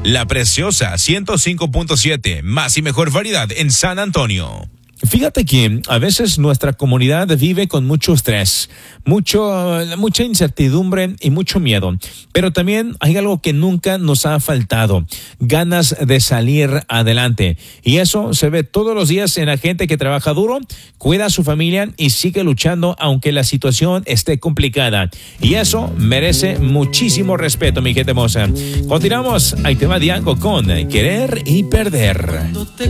La Preciosa 105.7, más y mejor variedad en San Antonio. Fíjate que a veces nuestra comunidad vive con mucho estrés, mucha incertidumbre y mucho miedo. Pero también hay algo que nunca nos ha faltado: ganas de salir adelante. Y eso se ve todos los días en la gente que trabaja duro, cuida a su familia y sigue luchando aunque la situación esté complicada. Y eso merece muchísimo respeto, mi gente hermosa. Continuamos. Ahí te va Diango con Querer y Perder.